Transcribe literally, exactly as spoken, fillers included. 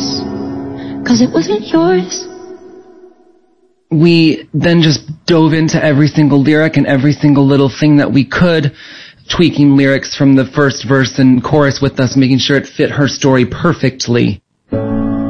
choice, 'cause it wasn't yours. We then just dove into every single lyric and every single little thing that we could, tweaking lyrics from the first verse and chorus with us, making sure it fit her story perfectly.